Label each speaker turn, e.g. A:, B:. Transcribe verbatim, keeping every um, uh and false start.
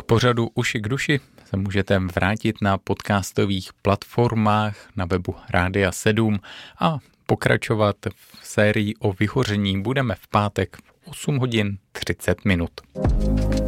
A: pořadu Uši k duši se můžete vrátit na podcastových platformách na webu Rádia sedm a pokračovat v sérii o vyhoření budeme v pátek v osm hodin třicet minut.